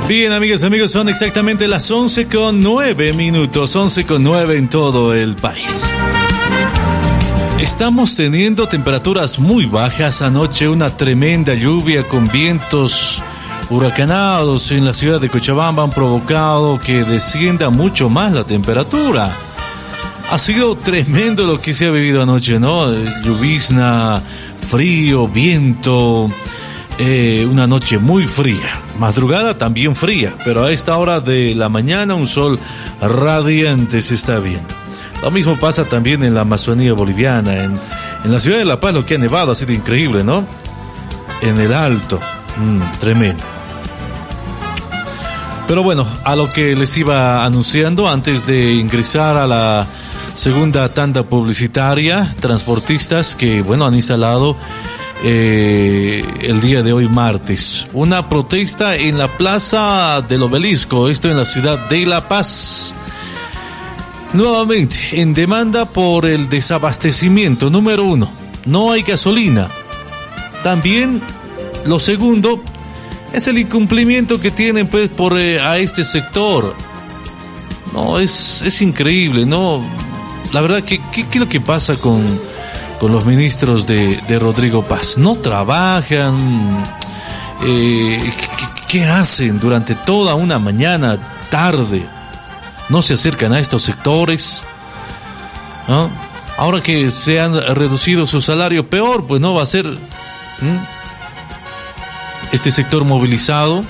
Bien, amigas y amigos, son exactamente las 11:09 minutos, 11:09 en todo el país. Estamos teniendo temperaturas muy bajas. Anoche una tremenda lluvia con vientos huracanados en la ciudad de Cochabamba han provocado que descienda mucho más la temperatura. Ha sido tremendo lo que se ha vivido anoche, ¿no? Llovizna, frío, viento, una noche muy fría. Madrugada también fría, pero a esta hora de la mañana un sol radiante se está viendo. Lo mismo pasa también en la Amazonía boliviana, en la ciudad de La Paz. Lo que ha nevado ha sido increíble, ¿no? En el Alto, tremendo. Pero bueno, a lo que les iba anunciando antes de ingresar a la segunda tanda publicitaria, transportistas que, bueno, han instalado el día de hoy martes una protesta en la Plaza del Obelisco, esto en la ciudad de La Paz. Nuevamente, en demanda por el desabastecimiento. Número 1, no hay gasolina. También, lo segundo, es el incumplimiento que tienen pues a este sector. No, es increíble, ¿no? La verdad, ¿qué es lo que pasa con los ministros de Rodrigo Paz? No trabajan. ¿Qué hacen durante toda una mañana, tarde? No se acercan a estos sectores, ¿no? Ahora que se han reducido su salario, peor, pues no va a ser este sector movilizado.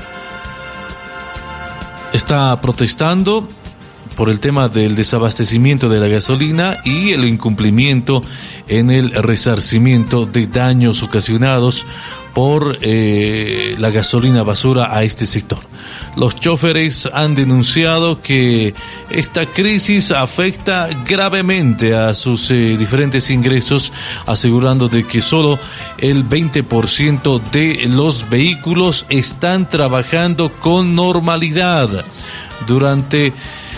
Está protestando por el tema del desabastecimiento de la gasolina y el incumplimiento en el resarcimiento de daños ocasionados por la gasolina basura a este sector. Los choferes han denunciado que esta crisis afecta gravemente a sus diferentes ingresos, asegurando de que solo el 20% de los vehículos están trabajando con normalidad durante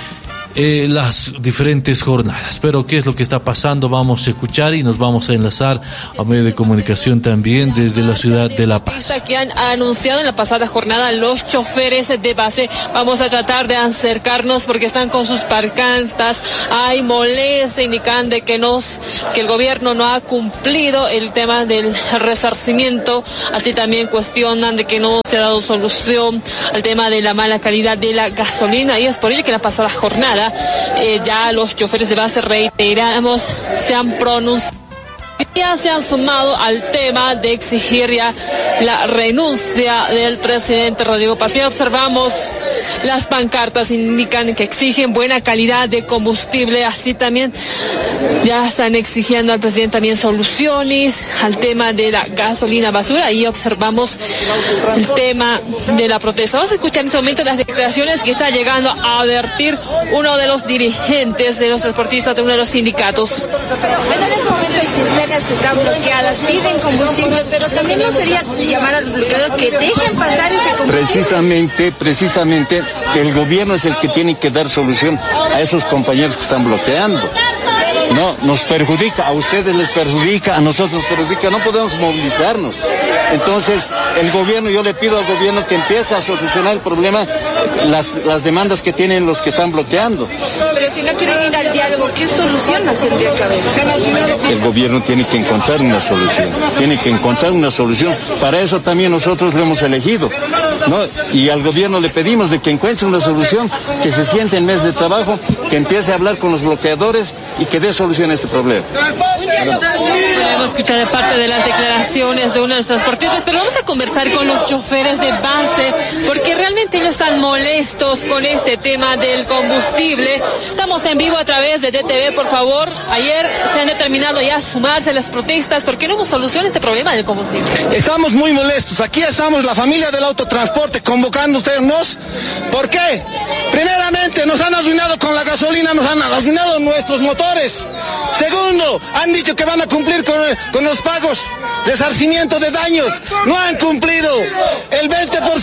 las diferentes jornadas. Pero ¿qué es lo que está pasando? Vamos a escuchar y nos vamos a enlazar a medio de comunicación también desde la ciudad de La Paz. Que han anunciado en la pasada jornada los choferes de base. Vamos a tratar de acercarnos porque están con sus pancartas. Hay molestia, indican de que el gobierno no ha cumplido el tema del resarcimiento. Así también cuestionan de que no se ha dado solución al tema de la mala calidad de la gasolina, y es por ello que en la pasada jornada ya los choferes de base, reiteramos, se han pronunciado. Ya se han sumado al tema de exigir ya la renuncia del presidente Rodrigo Paz. Ya observamos las pancartas, indican que exigen buena calidad de combustible, así también ya están exigiendo al presidente también soluciones al tema de la gasolina basura. Ahí observamos el tema de la protesta. Vamos a escuchar en este momento las declaraciones que está llegando a advertir uno de los dirigentes de los transportistas de uno de los sindicatos. En este momento hay cisternas que están bloqueadas, piden combustible, pero también no sería llamar a los bloqueadores que dejen pasar ese combustible. Precisamente el gobierno es el que tiene que dar solución a esos compañeros que están bloqueando. No, nos perjudica, a ustedes les perjudica, a nosotros nos perjudica, no podemos movilizarnos. Entonces, el gobierno, yo le pido al gobierno que empiece a solucionar el problema, las demandas que tienen los que están bloqueando. Pero si no quieren ir al diálogo, ¿qué solución más tendría que haber? El gobierno tiene que encontrar una solución, Para eso también nosotros lo hemos elegido, ¿no? Y al gobierno le pedimos de que encuentre una solución, que se siente en mes de trabajo, que empiece a hablar con los bloqueadores y que dé solución a este problema. Podemos escuchar de parte de las declaraciones de uno de los transportistas, pero vamos a conversar con los choferes de base, porque realmente ellos están molestos con este tema del combustible. Estamos en vivo a través de DTV, por favor. Ayer se han determinado ya sumarse a las protestas porque no hubo solución a este problema del combustible. Estamos muy molestos. Aquí estamos la familia del autotransporte convocando ustedes. ¿Por qué? Primeramente nos han arruinado con la gasolina, nos han arruinado nuestros motores. Segundo, han dicho que van a cumplir con los pagos de resarcimiento de daños. No han cumplido. El 20%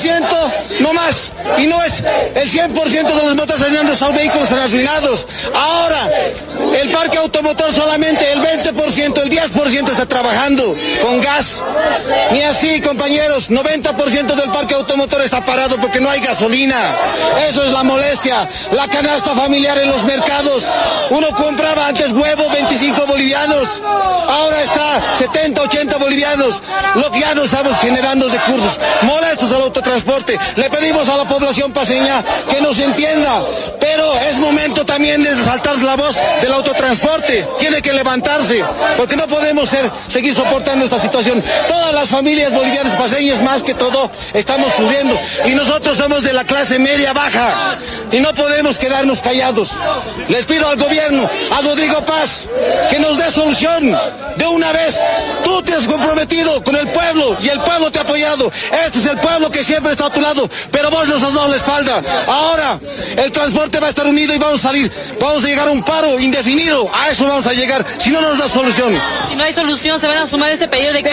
no más. Y no es el 100% de los motores arruinados, son vehículos arruinados. Ahora, el parque automotor solamente el 20%, el 10% está trabajando con gas. Ni así, compañeros, 90% del parque automotor está parado porque no hay gasolina. Eso es la molestia. La canasta familiar en los mercados. Uno compraba antes huevo 25 bolivianos. Ahora está 70, 80 bolivianos. Lo que ya no estamos generando recursos. Molestos al autotransporte. Le pedimos a la población paseña que nos entienda. Pero es momento también de saltar la voz del autotransporte. Tiene que levantarse. Porque no podemos seguir soportando esta situación. Todas las familias bolivianas paseñas, más que todo, estamos sufriendo. Y nosotros somos de la clase media baja. Y no podemos quedarnos callados. Les pido al gobierno, a Rodrigo Paz, que nos dé solución de una vez. Tú te has comprometido con el pueblo y el pueblo te ha apoyado. Este es el pueblo que siempre está a tu lado, pero vos nos has dado la espalda. Ahora el transporte va a estar unido y vamos a llegar a un paro indefinido. A eso vamos a llegar, si no nos da solución. Si no hay solución, se van a sumar este pedido de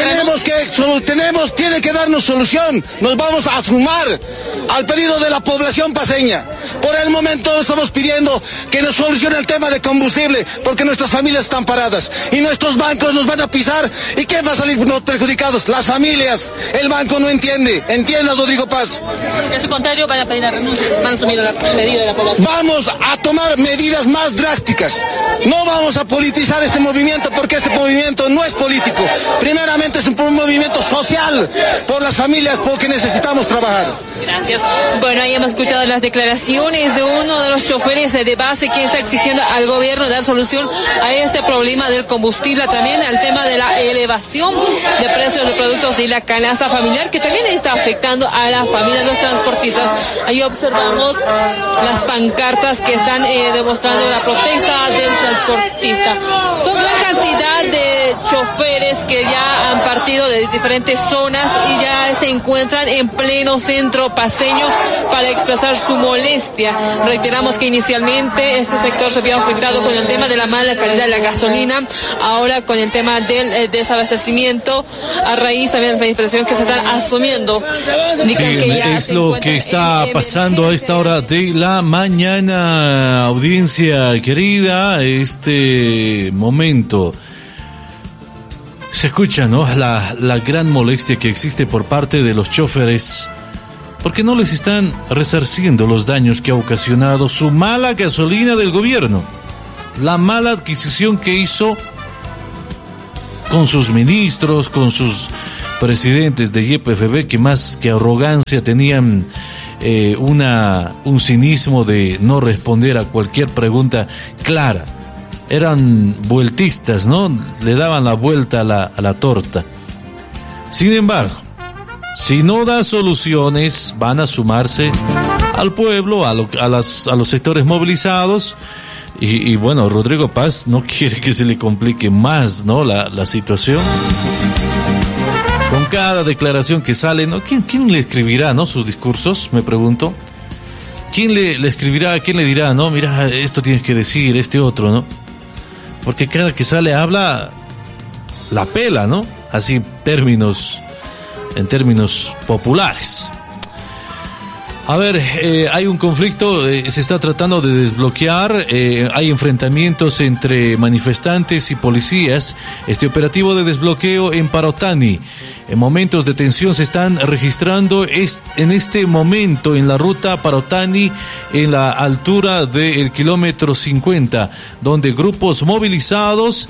tiene que darnos solución. Nos vamos a sumar al pedido de la población paseña. Por el momento estamos pidiendo que nos solucione el tema de combustible, porque nuestras familias están paradas y nuestros bancos nos van a pisar. ¿Y quién va a salir perjudicados? Las familias. El banco no entiende. Entienda, Rodrigo Paz. En su contrario, van a pedir la renuncia, van a asumir el pedido de la población. Vamos a tomar medidas más drásticas. No vamos a politizar este movimiento, porque este movimiento no es político. Primeramente es un movimiento social por las familias, porque necesitamos trabajar. Gracias. Bueno, ahí hemos escuchado las declaraciones de uno de los choferes de base que está exigiendo al gobierno dar solución a este problema del combustible, también al tema de la elevación de precios de productos de la canasta familiar, que también está afectando a la familia de los transportistas. Ahí observamos las pancartas que están demostrando la protesta del transportista. Son gran cantidad de choferes que ya han partido de diferentes zonas y ya se encuentran en pleno centro paseño para expresar su molestia. Reiteramos que inicialmente este sector se había afectado con el tema de la mala calidad de la gasolina, ahora con el tema del desabastecimiento, a raíz también de la manifestación que se están asumiendo. Bien, que ya es lo que está pasando a esta hora de la mañana, audiencia querida. Este momento se escucha, ¿no? La gran molestia que existe por parte de los choferes, porque no les están resarciendo los daños que ha ocasionado su mala gasolina del gobierno, la mala adquisición que hizo con sus ministros, con sus presidentes de YPFB, que más que arrogancia tenían un cinismo de no responder a cualquier pregunta clara. Eran vueltistas, ¿no? Le daban la vuelta a la torta. Sin embargo, si no da soluciones, van a sumarse al pueblo, a los sectores movilizados. Y bueno, Rodrigo Paz no quiere que se le complique más, ¿no? La situación. Con cada declaración que sale, ¿no? ¿Quién le escribirá, no? Sus discursos, me pregunto. ¿Quién le escribirá? ¿Quién le dirá, no? Mira, esto tienes que decir, este otro, ¿no? Porque cada que sale habla la pela, ¿no? Así en términos populares. A ver, hay un conflicto, se está tratando de desbloquear, hay enfrentamientos entre manifestantes y policías. Este operativo de desbloqueo en Parotani, en momentos de tensión se están registrando en este momento en la ruta Parotani, en la altura del kilómetro 50, donde grupos movilizados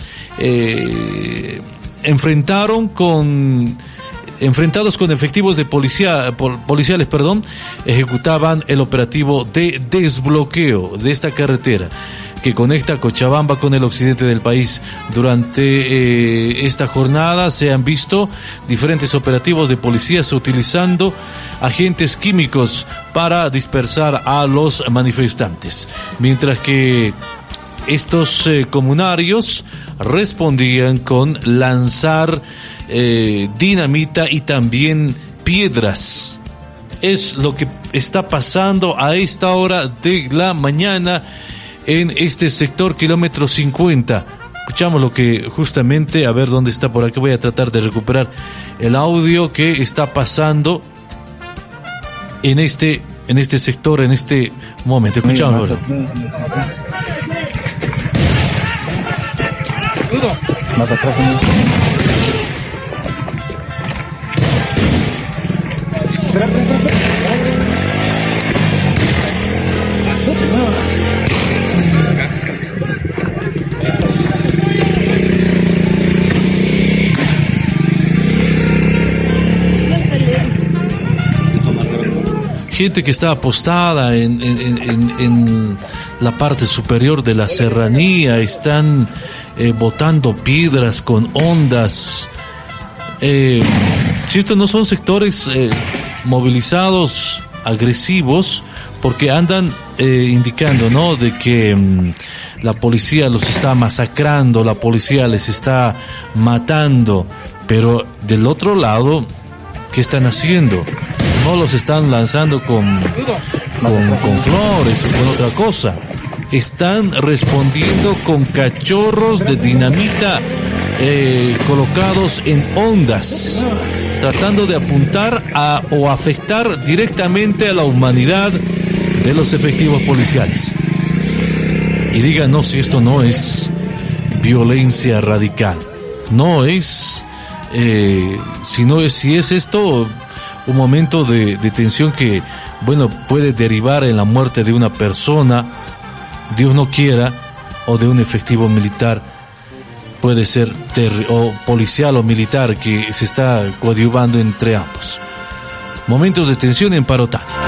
enfrentados con efectivos de policiales, ejecutaban el operativo de desbloqueo de esta carretera que conecta Cochabamba con el occidente del país. Durante esta jornada se han visto diferentes operativos de policías utilizando agentes químicos para dispersar a los manifestantes, mientras que estos comunarios respondían con lanzar dinamita y también piedras. Es lo que está pasando a esta hora de la mañana en este sector kilómetro 50. Escuchamos lo que justamente, a ver dónde está por aquí, voy a tratar de recuperar el audio que está pasando en este sector, en este momento. Escuchamos. Más atrás. Gente que está apostada en la parte superior de la serranía, están botando piedras con ondas. Si estos no son sectores movilizados, agresivos, porque andan indicando, ¿no?, de que la policía los está masacrando, la policía les está matando, pero del otro lado, ¿qué están haciendo? No los están lanzando con flores o con otra cosa. Están respondiendo con cachorros de dinamita colocados en ondas, tratando de apuntar o afectar directamente a la humanidad de los efectivos policiales. Y díganos si esto no es violencia radical. No es, si es esto un momento de tensión que, bueno, puede derivar en la muerte de una persona, Dios no quiera, o de un efectivo militar, puede ser o policial o militar, que se está coadyuvando entre ambos. Momentos de tensión en Parotá.